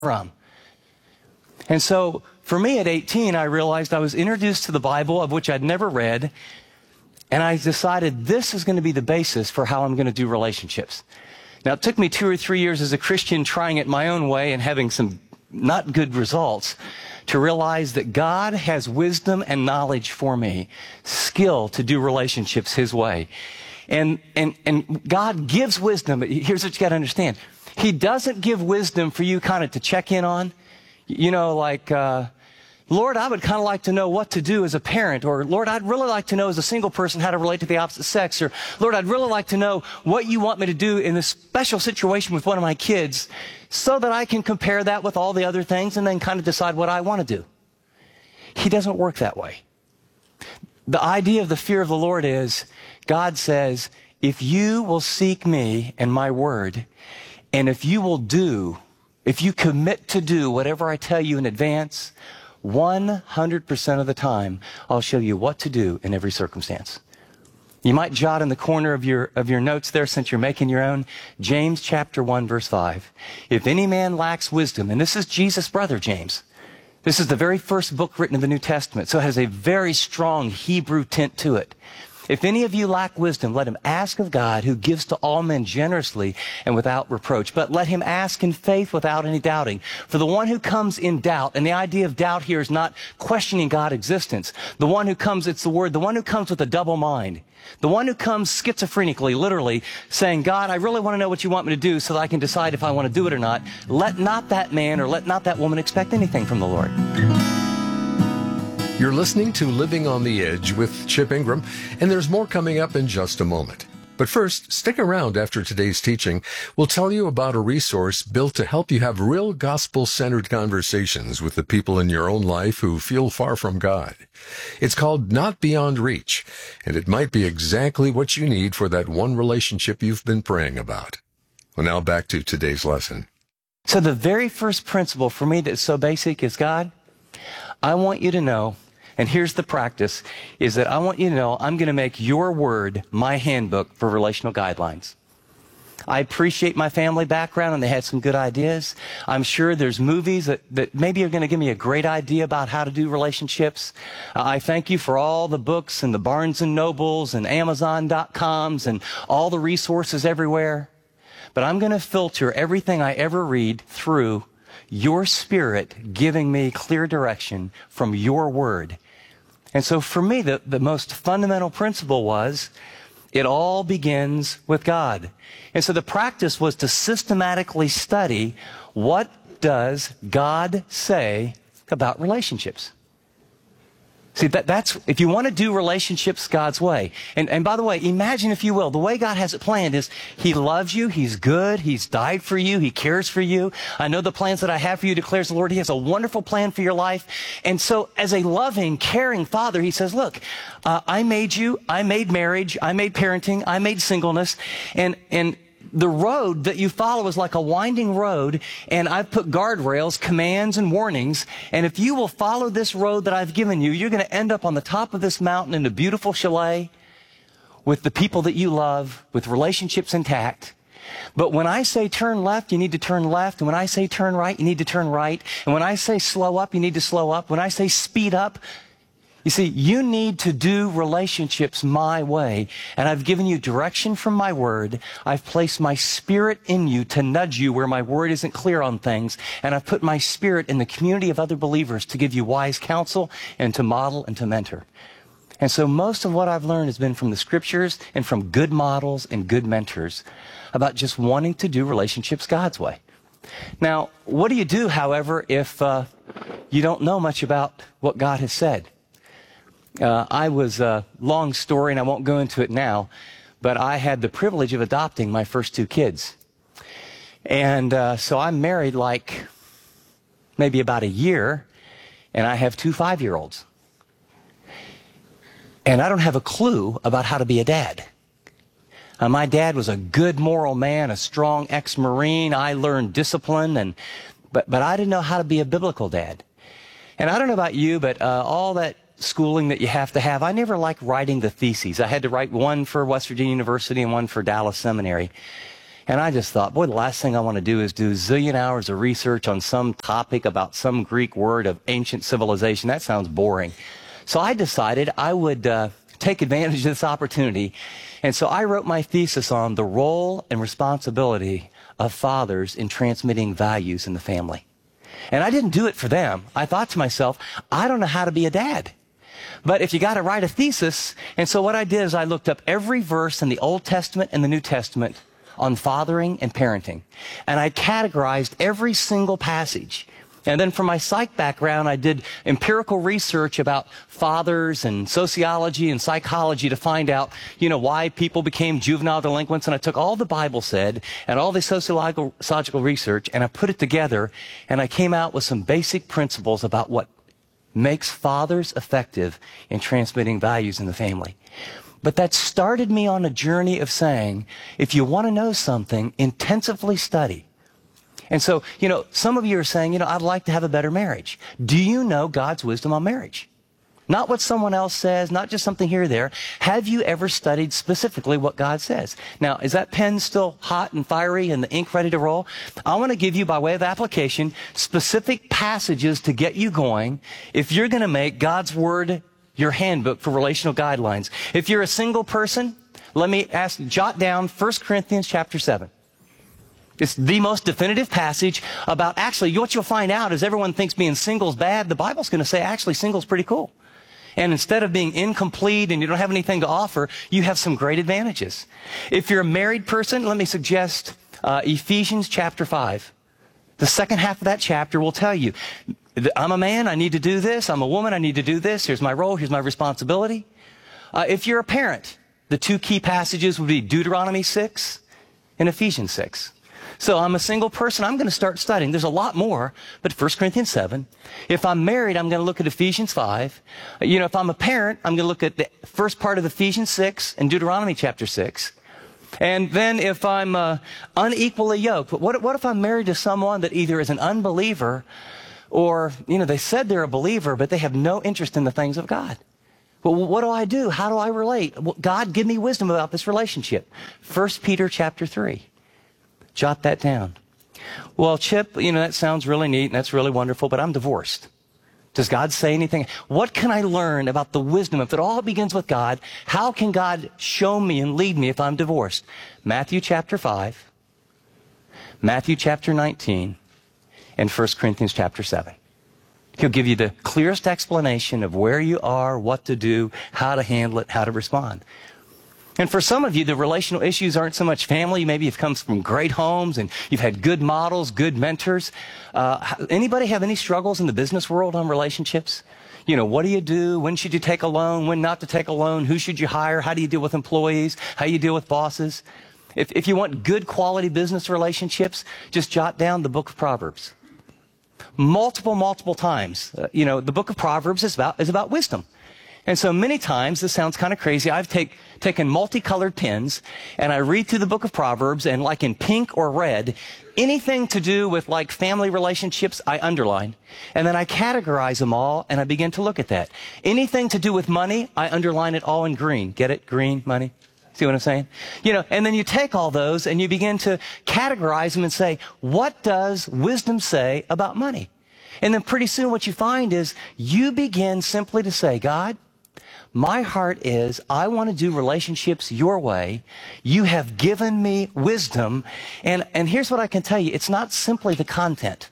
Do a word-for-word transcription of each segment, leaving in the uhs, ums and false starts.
from. And so for me at eighteen, I realized I was introduced to the Bible, of which I'd never read, and I decided this is going to be the basis for how I'm going to do relationships. Now, it took me two or three years as a Christian trying it my own way and having some not good results to realize that God has wisdom and knowledge for me, skill to do relationships His way. And, and, and God gives wisdom. Here's what you got to understand. He doesn't give wisdom for you kind of to check in on. You know, like, uh, Lord, I would kind of like to know what to do as a parent, or Lord, I'd really like to know as a single person how to relate to the opposite sex, or Lord, I'd really like to know what you want me to do in this special situation with one of my kids so that I can compare that with all the other things and then kind of decide what I want to do. He doesn't work that way. The idea of the fear of the Lord is, God says, if you will seek me and my word, and if you will do, if you commit to do whatever I tell you in advance, one hundred percent of the time, I'll show you what to do in every circumstance. You might jot in the corner of your, of your notes there, since you're making your own, James chapter one, verse five. If any man lacks wisdom, and this is Jesus' brother, James. This is the very first book written in the New Testament, so it has a very strong Hebrew tint to it. If any of you lack wisdom, let him ask of God, who gives to all men generously and without reproach. But let him ask in faith without any doubting. For the one who comes in doubt, and the idea of doubt here is not questioning God's existence. The one who comes, it's the word, the one who comes with a double mind. The one who comes schizophrenically, literally, saying, God, I really want to know what you want me to do so that I can decide if I want to do it or not. Let not that man or let not that woman expect anything from the Lord. You're listening to Living on the Edge with Chip Ingram, and there's more coming up in just a moment. But first, stick around after today's teaching. We'll tell you about a resource built to help you have real gospel-centered conversations with the people in your own life who feel far from God. It's called Not Beyond Reach, and it might be exactly what you need for that one relationship you've been praying about. Well, now back to today's lesson. So the very first principle for me that's so basic is, God, I want you to know, and here's the practice, is that I want you to know I'm going to make your word my handbook for relational guidelines. I appreciate my family background, and they had some good ideas. I'm sure there's movies that, that maybe are going to give me a great idea about how to do relationships. Uh, I thank you for all the books and the Barnes and Nobles and Amazon dot coms and all the resources everywhere. But I'm going to filter everything I ever read through your Spirit giving me clear direction from your word. And so for me, the, the most fundamental principle was, it all begins with God. And so the practice was to systematically study, what does God say about relationships? See, that, that's, if you want to do relationships God's way, and, and by the way, imagine, if you will, the way God has it planned is, He loves you, He's good, He's died for you, He cares for you. I know the plans that I have for you, declares the Lord. He has a wonderful plan for your life. And so as a loving, caring Father, He says, look, uh, I made you, I made marriage, I made parenting, I made singleness, and, and, the road that you follow is like a winding road, and I've put guardrails, commands, and warnings. And if you will follow this road that I've given you, you're going to end up on the top of this mountain in a beautiful chalet with the people that you love, with relationships intact. But when I say turn left, you need to turn left. And when I say turn right, you need to turn right. And when I say slow up, you need to slow up. When I say speed up, you see, you need to do relationships my way, and I've given you direction from my word. I've placed my Spirit in you to nudge you where my word isn't clear on things, and I've put my Spirit in the community of other believers to give you wise counsel and to model and to mentor. And so most of what I've learned has been from the Scriptures and from good models and good mentors about just wanting to do relationships God's way. Now, what do you do, however, if uh, you don't know much about what God has said? Uh, I was a uh, long story, and I won't go into it now, but I had the privilege of adopting my first two kids. And uh, so I'm married like maybe about a year, and I have two five-year-olds. And I don't have a clue about how to be a dad. Uh, my dad was a good moral man, a strong ex-Marine. I learned discipline, and but, but I didn't know how to be a biblical dad. And I don't know about you, but uh, all that schooling that you have to have, I never liked writing the theses. I had to write one for West Virginia University and one for Dallas Seminary. And I just thought, boy, the last thing I want to do is do a zillion hours of research on some topic about some Greek word of ancient civilization. That sounds boring. So I decided I would uh, take advantage of this opportunity. And so I wrote my thesis on the role and responsibility of fathers in transmitting values in the family. And I didn't do it for them. I thought to myself, I don't know how to be a dad. But if you got to write a thesis, and so what I did is I looked up every verse in the Old Testament and the New Testament on fathering and parenting. And I categorized every single passage. And then from my psych background, I did empirical research about fathers and sociology and psychology to find out, you know, why people became juvenile delinquents. And I took all the Bible said and all the sociological, sociological research, and I put it together, and I came out with some basic principles about what makes fathers effective in transmitting values in the family. But that started me on a journey of saying, if you want to know something, intensively study. And so, you know, some of you are saying, you know, I'd like to have a better marriage. Do you know God's wisdom on marriage? Not what someone else says, not just something here or there. Have you ever studied specifically what God says? Now, is that pen still hot and fiery and the ink ready to roll? I want to give you, by way of application, specific passages to get you going if you're going to make God's Word your handbook for relational guidelines. If you're a single person, let me ask, jot down First Corinthians chapter seven. It's the most definitive passage about, actually, what you'll find out is everyone thinks being single is bad. The Bible's going to say, actually, single's pretty cool. And instead of being incomplete and you don't have anything to offer, you have some great advantages. If you're a married person, let me suggest uh, Ephesians chapter five. The second half of that chapter will tell you, I'm a man, I need to do this. I'm a woman, I need to do this. Here's my role, here's my responsibility. Uh, if you're a parent, the two key passages would be Deuteronomy six and Ephesians six. So I'm a single person, I'm going to start studying. There's a lot more, but First Corinthians seven. If I'm married, I'm going to look at Ephesians five. You know, if I'm a parent, I'm going to look at the first part of Ephesians six and Deuteronomy chapter six. And then if I'm uh, unequally yoked, what, what if I'm married to someone that either is an unbeliever or, you know, they said they're a believer, but they have no interest in the things of God? Well, what do I do? How do I relate? Well, God, give me wisdom about this relationship. First Peter chapter three. Jot that down. Well, Chip, you know, that sounds really neat and that's really wonderful, but I'm divorced. Does God say anything? What can I learn about the wisdom? If it all begins with God, how can God show me and lead me if I'm divorced? Matthew chapter five, Matthew chapter nineteen, and First Corinthians chapter seven. He'll give you the clearest explanation of where you are, what to do, how to handle it, how to respond. And for some of you, the relational issues aren't so much family. Maybe you've come from great homes and you've had good models, good mentors. Uh, anybody have any struggles in the business world on relationships? You know, what do you do? When should you take a loan? When not to take a loan? Who should you hire? How do you deal with employees? How do you deal with bosses? If, if you want good quality business relationships, just jot down the book of Proverbs. Multiple, multiple times. Uh, you know, the book of Proverbs is about, is about wisdom. And so many times, this sounds kind of crazy, I've take, taken multicolored pens and I read through the book of Proverbs, and like in pink or red, anything to do with like family relationships, I underline. And then I categorize them all and I begin to look at that. Anything to do with money, I underline it all in green. Get it? Green, money. See what I'm saying? You know, and then you take all those and you begin to categorize them and say, what does wisdom say about money? And then pretty soon what you find is you begin simply to say, God, my heart is, I want to do relationships your way. You have given me wisdom. And, and here's what I can tell you. It's not simply the content.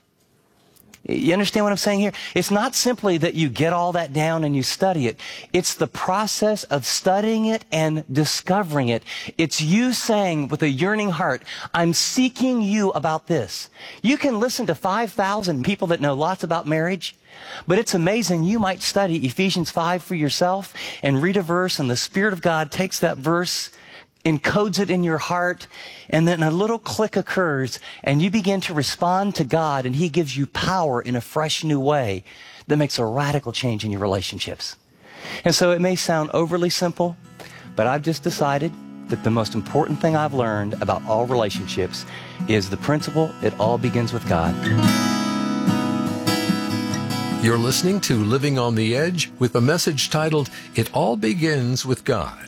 You understand what I'm saying here? It's not simply that you get all that down and you study it. It's the process of studying it and discovering it. It's you saying with a yearning heart, I'm seeking you about this. You can listen to five thousand people that know lots about marriage, but it's amazing. You might study Ephesians five for yourself and read a verse, and the Spirit of God takes that verse, encodes it in your heart, and then a little click occurs, and you begin to respond to God, and He gives you power in a fresh new way that makes a radical change in your relationships. And so it may sound overly simple, but I've just decided that the most important thing I've learned about all relationships is the principle, it all begins with God. You're listening to Living on the Edge with a message titled, It All Begins with God.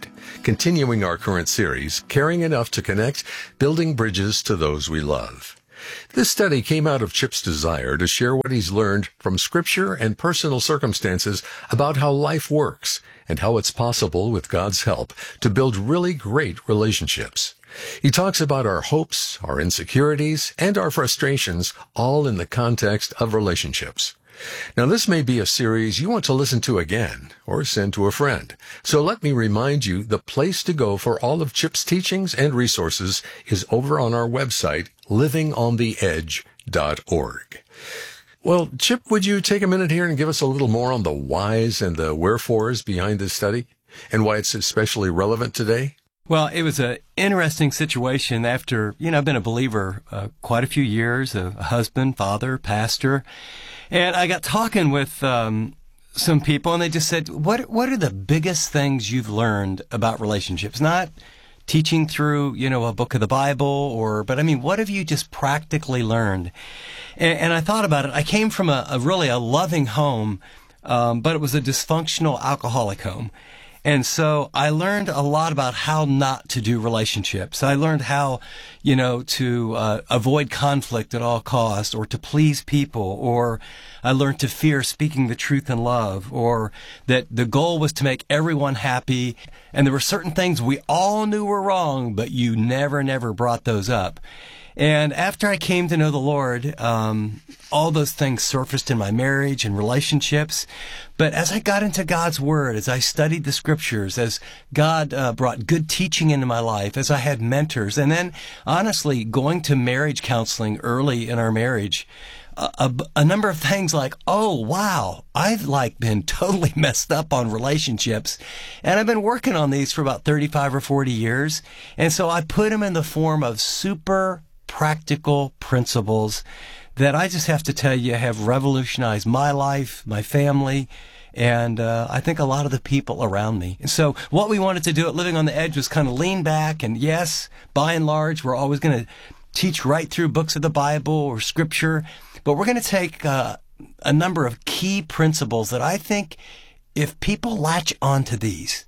continuing our current series, Caring Enough to Connect, Building Bridges to Those We Love. This study came out of Chip's desire to share what he's learned from Scripture and personal circumstances about how life works and how it's possible, with God's help, to build really great relationships. He talks about our hopes, our insecurities, and our frustrations, all in the context of relationships. Now, this may be a series you want to listen to again or send to a friend. So let me remind you, the place to go for all of Chip's teachings and resources is over on our website, living on the edge dot org. Well, Chip, would you take a minute here and give us a little more on the whys and the wherefores behind this study and why it's especially relevant today? Well, it was an interesting situation after, you know, I've been a believer uh, quite a few years, a husband, father, pastor. And I got talking with um, some people, and they just said, what what are the biggest things you've learned about relationships? Not teaching through, you know, a book of the Bible, or, but I mean, what have you just practically learned? And, and I thought about it. I came from a, a really a loving home, um, but it was a dysfunctional alcoholic home. And so I learned a lot about how not to do relationships. I learned how, you know, to uh, avoid conflict at all costs, or to please people, or I learned to fear speaking the truth in love, or that the goal was to make everyone happy. And there were certain things we all knew were wrong, but you never, never brought those up. And after I came to know the Lord, um, all those things surfaced in my marriage and relationships. But as I got into God's Word, as I studied the Scriptures, as God uh, brought good teaching into my life, as I had mentors, and then honestly going to marriage counseling early in our marriage, a, a, a number of things like, oh, wow, I've like been totally messed up on relationships, and I've been working on these for about thirty-five or forty years. And so I put them in the form of super practical principles that I just have to tell you have revolutionized my life, my family, and uh, I think a lot of the people around me. And so what we wanted to do at Living on the Edge was kind of lean back, and yes, by and large, we're always going to teach right through books of the Bible or Scripture, but we're going to take uh, a number of key principles that I think if people latch onto these,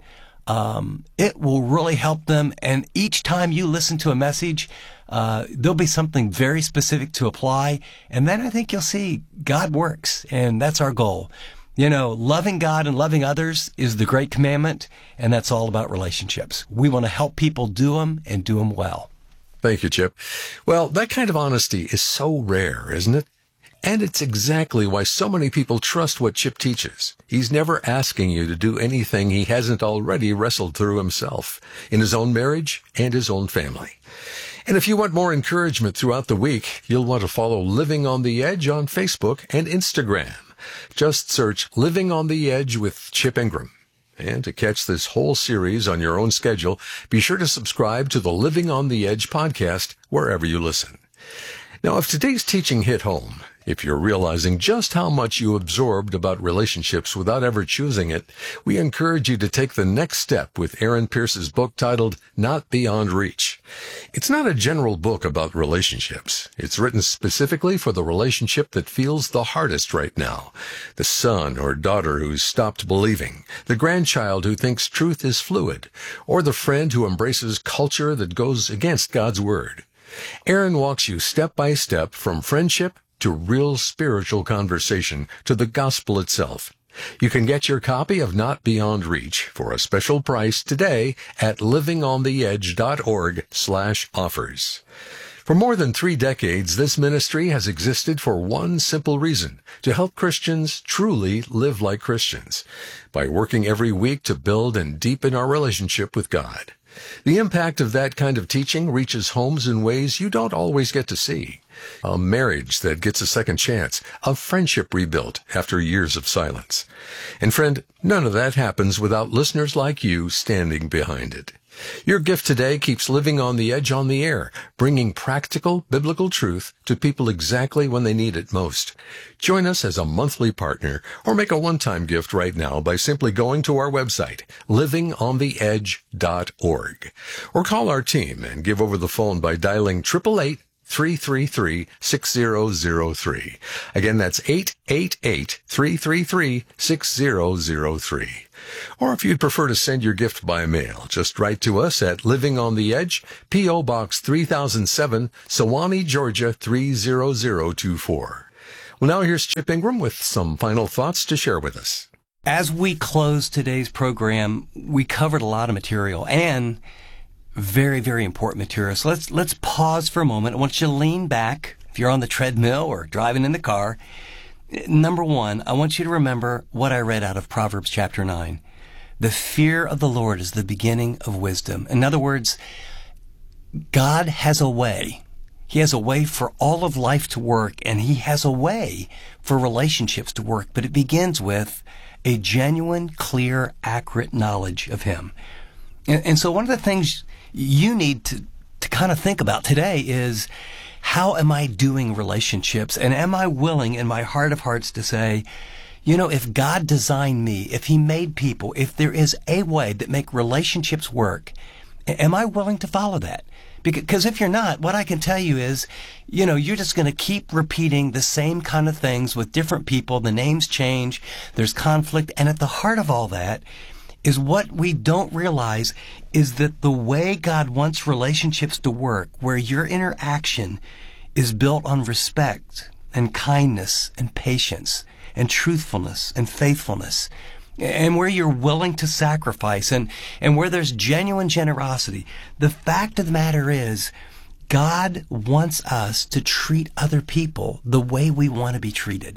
um, it will really help them. And each time you listen to a message, Uh, there'll be something very specific to apply, and then I think you'll see God works, and that's our goal. You know, loving God and loving others is the great commandment, and that's all about relationships. We want to help people do them and do them well. Thank you, Chip. Well, that kind of honesty is so rare, isn't it? And it's exactly why so many people trust what Chip teaches. He's never asking you to do anything he hasn't already wrestled through himself in his own marriage and his own family. And if you want more encouragement throughout the week, you'll want to follow Living on the Edge on Facebook and Instagram. Just search Living on the Edge with Chip Ingram. And to catch this whole series on your own schedule, be sure to subscribe to the Living on the Edge podcast wherever you listen. Now, if today's teaching hit home, if you're realizing just how much you absorbed about relationships without ever choosing it, we encourage you to take the next step with Aaron Pierce's book titled Not Beyond Reach. It's not a general book about relationships. It's written specifically for the relationship that feels the hardest right now. The son or daughter who's stopped believing, the grandchild who thinks truth is fluid, or the friend who embraces culture that goes against God's word. Aaron walks you step by step from friendship to real spiritual conversation to the gospel itself. You can get your copy of Not Beyond Reach for a special price today at livingontheedge.org slash offers. For more than three decades, this ministry has existed for one simple reason, to help Christians truly live like Christians, by working every week to build and deepen our relationship with God. The impact of that kind of teaching reaches homes in ways you don't always get to see. A marriage that gets a second chance, a friendship rebuilt after years of silence. And friend, none of that happens without listeners like you standing behind it. Your gift today keeps Living on the Edge on the air, bringing practical biblical truth to people exactly when they need it most. Join us as a monthly partner or make a one-time gift right now by simply going to our website, living on the edge dot org, or call our team and give over the phone by dialing eight eight eight, three three three, six zero zero three. Again, that's eight eight eight, three three three, six zero zero three. Or if you'd prefer to send your gift by mail, just write to us at Living on the Edge, P O. Box three thousand seven, Sewanee, Georgia three zero zero two four. Well, now here's Chip Ingram with some final thoughts to share with us. As we close today's program, we covered a lot of material and very, very important material. So let's let's pause for a moment. I want you to lean back if you're on the treadmill or driving in the car. Number one, I want you to remember what I read out of Proverbs chapter nine. The fear of the Lord is the beginning of wisdom. In other words, God has a way. He has a way for all of life to work, and He has a way for relationships to work. But it begins with a genuine, clear, accurate knowledge of Him. And, and so one of the things you need to, to kind of think about today is, how am I doing relationships? And am I willing in my heart of hearts to say, you know, if God designed me, if He made people, if there is a way that make relationships work, am I willing to follow that? Because if you're not, what I can tell you is, you know, you're just going to keep repeating the same kind of things with different people. The names change. There's conflict. And at the heart of all that is what we don't realize is that the way God wants relationships to work, where your interaction is built on respect and kindness and patience and truthfulness and faithfulness, and where you're willing to sacrifice and, and where there's genuine generosity. The fact of the matter is, God wants us to treat other people the way we want to be treated.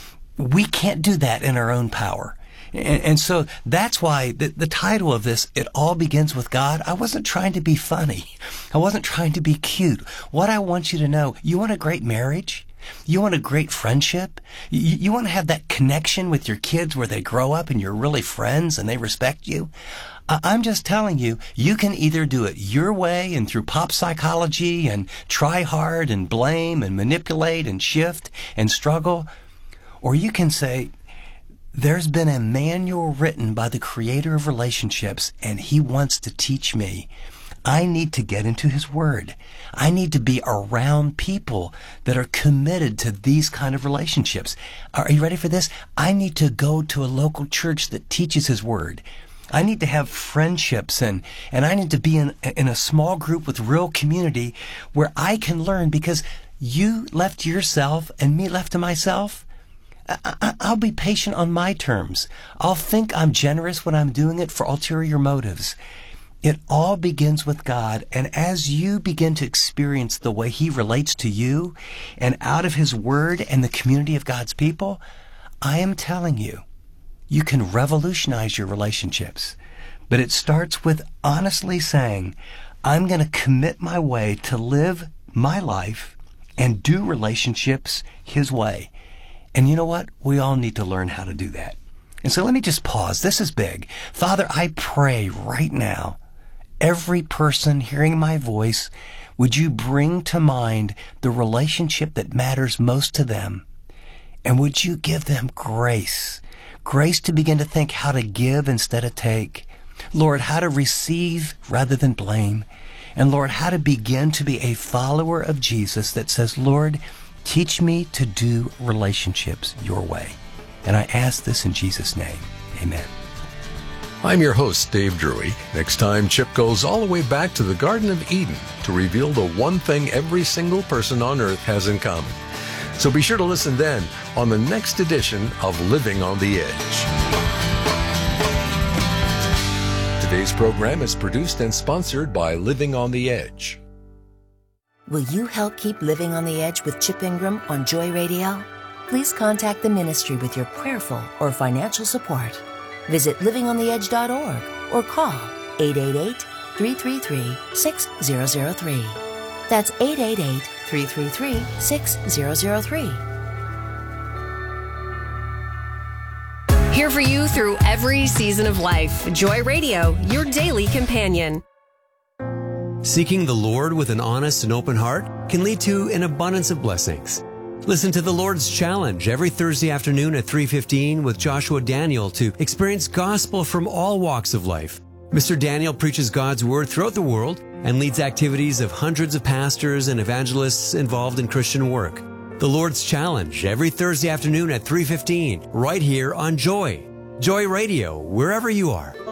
We can't do that in our own power. And, and so that's why the, the title of this, It All Begins with God, I wasn't trying to be funny. I wasn't trying to be cute. What I want you to know, you want a great marriage? You want a great friendship? You, you want to have that connection with your kids where they grow up and you're really friends and they respect you? Uh, I'm just telling you, you can either do it your way and through pop psychology and try hard and blame and manipulate and shift and struggle, or you can say, there's been a manual written by the creator of relationships, and He wants to teach me. I need to get into His Word. I need to be around people that are committed to these kind of relationships. Are you ready for this? I need to go to a local church that teaches His Word. I need to have friendships, and, and I need to be in, in a small group with real community where I can learn, because you left to yourself and me left to myself. I, I'll be patient on my terms. I'll think I'm generous when I'm doing it for ulterior motives. It all begins with God, and as you begin to experience the way He relates to you and out of His Word and the community of God's people, I am telling you, you can revolutionize your relationships. But it starts with honestly saying, I'm going to commit my way to live my life and do relationships His way. And you know what? We all need to learn how to do that. And so let me just pause. This is big. Father, I pray right now, every person hearing my voice, would you bring to mind the relationship that matters most to them? And would you give them grace? Grace to begin to think how to give instead of take. Lord, how to receive rather than blame. And Lord, how to begin to be a follower of Jesus that says, Lord, teach me to do relationships your way. And I ask this in Jesus' name. Amen. I'm your host, Dave Drury. Next time, Chip goes all the way back to the Garden of Eden to reveal the one thing every single person on earth has in common. So be sure to listen then on the next edition of Living on the Edge. Today's program is produced and sponsored by Living on the Edge. Will you help keep Living on the Edge with Chip Ingram on Joy Radio? Please contact the ministry with your prayerful or financial support. Visit living on the edge dot org or call eight eight eight, three three three, six zero zero three. That's eight eight eight, three three three, six zero zero three. Here for you through every season of life. Joy Radio, your daily companion. Seeking the Lord with an honest and open heart can lead to an abundance of blessings. Listen to the Lord's Challenge every Thursday afternoon at three fifteen with Joshua Daniel to experience gospel from all walks of life. Mister Daniel preaches God's Word throughout the world and leads activities of hundreds of pastors and evangelists involved in Christian work. The Lord's Challenge, every Thursday afternoon at three fifteen, right here on Joy. Joy Radio, wherever you are.